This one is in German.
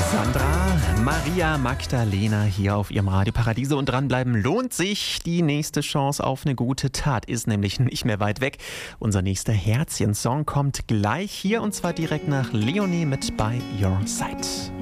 Sandra, Maria Magdalena hier auf ihrem Radio Paradiso und dranbleiben lohnt sich. Die nächste Chance auf eine gute Tat ist nämlich nicht mehr weit weg. Unser nächster Herzchen-Song kommt gleich hier und zwar direkt nach Leonie mit By Your Side.